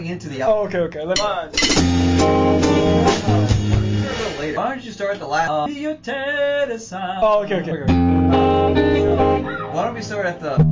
into the Oh, okay. a little later. Why don't you start at the last? Oh, okay. Why don't we start at the